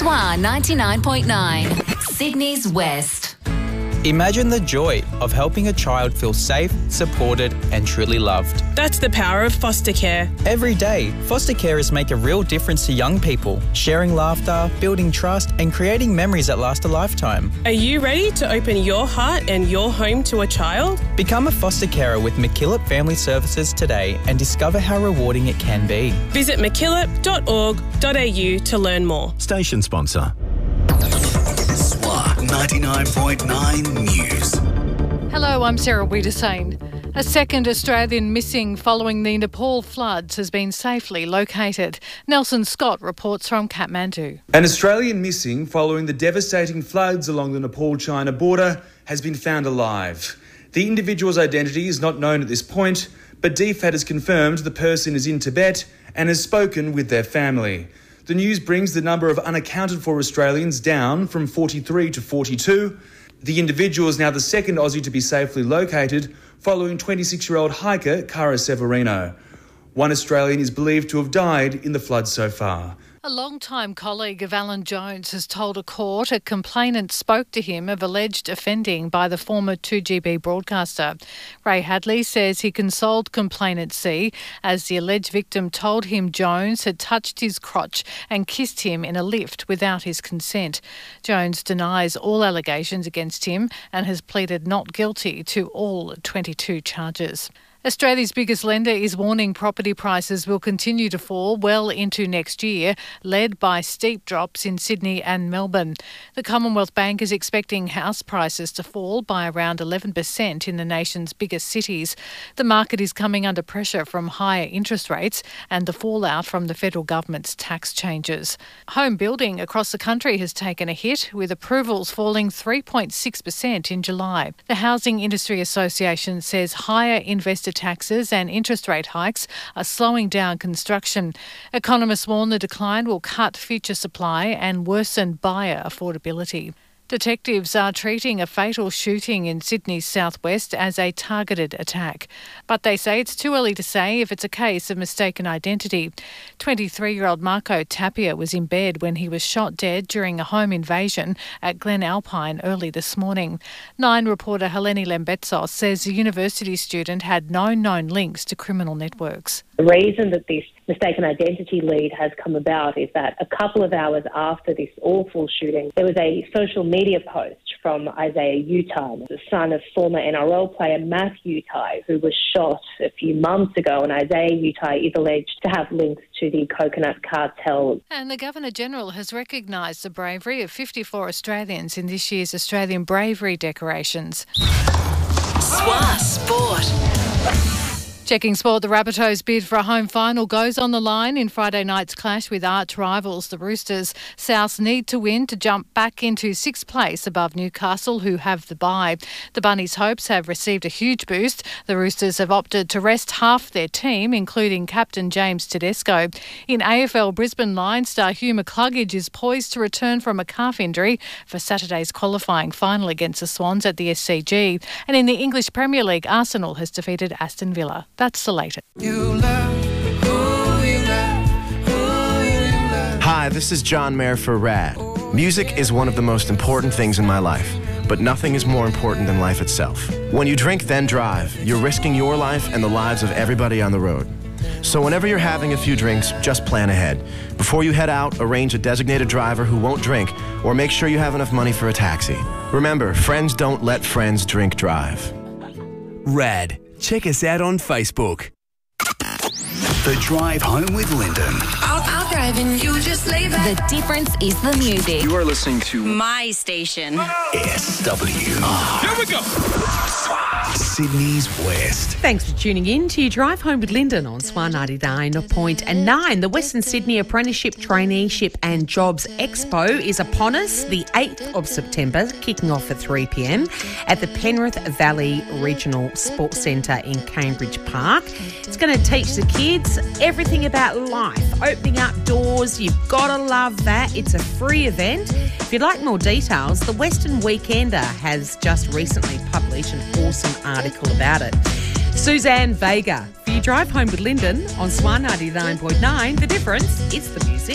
SWA 99.9, Sydney's West. Imagine the joy of helping a child feel safe, supported and truly loved. That's the power of foster care. Every day, foster carers make a real difference to young people, sharing laughter, building trust and creating memories that last a lifetime. Are you ready to open your heart and your home to a child? Become a foster carer with MacKillop Family Services today and discover how rewarding it can be. Visit mackillop.org.au to learn more. Station sponsor. SWA 99.9 News. Hello, I'm Sarah Wiedersane. A second Australian missing following the Nepal floods has been safely located. Nelson Scott reports from Kathmandu. An Australian missing following the devastating floods along the Nepal-China border has been found alive. The individual's identity is not known at this point, but DFAT has confirmed the person is in Tibet and has spoken with their family. The news brings the number of unaccounted for Australians down from 43 to 42. The individual is now the second Aussie to be safely located, following 26-year-old hiker Cara Severino. One Australian is believed to have died in the flood so far. A long-time colleague of Alan Jones has told a court a complainant spoke to him of alleged offending by the former 2GB broadcaster. Ray Hadley says he consoled complainant C as the alleged victim told him Jones had touched his crotch and kissed him in a lift without his consent. Jones denies all allegations against him and has pleaded not guilty to all 22 charges. Australia's biggest lender is warning property prices will continue to fall well into next year, led by steep drops in Sydney and Melbourne. The Commonwealth Bank is expecting house prices to fall by around 11% in the nation's biggest cities. The market is coming under pressure from higher interest rates and the fallout from the federal government's tax changes. Home building across the country has taken a hit, with approvals falling 3.6% in July. The Housing Industry Association says higher investor taxes and interest rate hikes are slowing down construction. Economists warn the decline will cut future supply and worsen buyer affordability. Detectives are treating a fatal shooting in Sydney's southwest as a targeted attack, but they say it's too early to say if it's a case of mistaken identity. 23-year-old Marco Tapia was in bed when he was shot dead during a home invasion at Glen Alpine early this morning. Nine reporter Helene Lembetsos says the university student had no known links to criminal networks. The reason that this mistaken identity lead has come about is that a couple of hours after this awful shooting, there was a social media post from Isaiah Utai, the son of former NRL player Matt Utai, who was shot a few months ago, and Isaiah Utai is alleged to have links to the Coconut Cartel. And the Governor-General has recognised the bravery of 54 Australians in this year's Australian Bravery decorations. SWA Sport. Checking sport, the Rabbitohs' bid for a home final goes on the line in Friday night's clash with arch rivals, the Roosters. Souths need to win to jump back into sixth place above Newcastle, who have the bye. The Bunnies' hopes have received a huge boost. The Roosters have opted to rest half their team, including captain James Tedesco. In AFL, Brisbane Lions star Hugh McCluggage is poised to return from a calf injury for Saturday's qualifying final against the Swans at the SCG. And in the English Premier League, Arsenal has defeated Aston Villa. That's the latest. Hi, this is John Mayer for RAD. Music is one of the most important things in my life, but nothing is more important than life itself. When you drink, then drive, you're risking your life and the lives of everybody on the road. So whenever you're having a few drinks, just plan ahead. Before you head out, arrange a designated driver who won't drink, or make sure you have enough money for a taxi. Remember, friends don't let friends drink drive. RAD. Check us out on Facebook. The Drive Home with Lyndon. I'll drive and you just lay back. The difference is the music. You are listening to My station. SWR. Here we go. Sydney's West. Thanks for tuning in to your Drive Home with Lyndon on SWA 99.9. The Western Sydney Apprenticeship, Traineeship and Jobs Expo is upon us, the 8th of September, kicking off at 3 p.m. at the Penrith Valley Regional Sports Centre in Cambridge Park. It's going to teach the kids everything about life, opening up doors. You've got to love that. It's a free event. If you'd like more details, the Western Weekender has just recently published an awesome article about it. Suzanne Vega for your Drive Home with Lyndon on SWA 99.9. The difference, it's the music.